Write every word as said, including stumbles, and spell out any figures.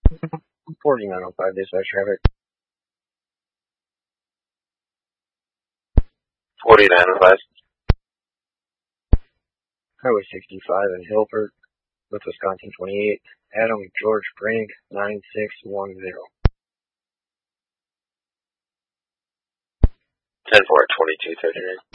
forty-nine oh five, dispatch traffic. forty-nine oh five. Highway sixty-five in Hilbert with Wisconsin twenty-eight. Adam George Brink, nine six one zero. ten four twenty-two thirty-nine.